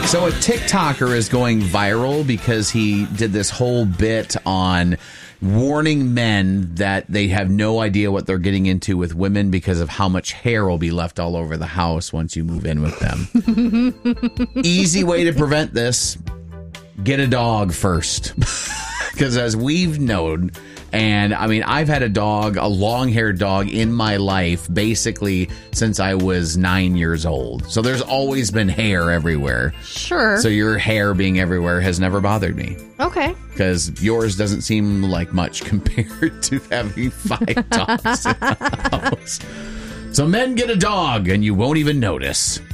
So a TikToker is going viral because he did this whole bit on warning men that they have no idea what they're getting into with women because of how much hair will be left all over the house once you move in with them. Easy way to prevent this: get a dog first. Because as we've known, and I mean, I've had a dog, a long-haired dog in my life basically since I was 9 years old. So there's always been hair everywhere. Sure. So your hair being everywhere has never bothered me. Okay. Because yours doesn't seem like much compared to having 5 dogs in the house. So men, get a dog and you won't even notice.